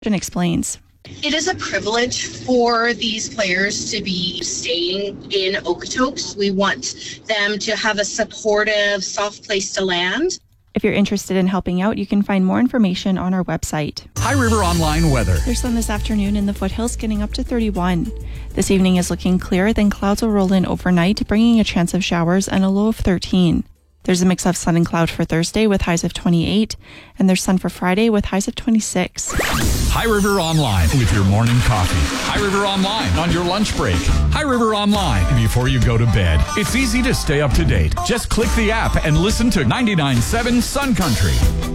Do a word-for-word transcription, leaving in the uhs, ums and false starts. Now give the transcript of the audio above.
explains. It is a privilege for these players to be staying in Okotoks. We want them to have a supportive, soft place to land. If you're interested in helping out, you can find more information on our website. High River Online weather. There's sun this afternoon in the foothills, getting up to thirty-one. This evening is looking clear, then clouds will roll in overnight, bringing a chance of showers and a low of thirteen. There's a mix of sun and cloud for Thursday with highs of twenty-eight, and there's sun for Friday with highs of twenty-six. High River Online with your morning coffee. High River Online on your lunch break. High River Online before you go to bed. It's easy to stay up to date. Just click the app and listen to ninety-nine point seven Sun Country.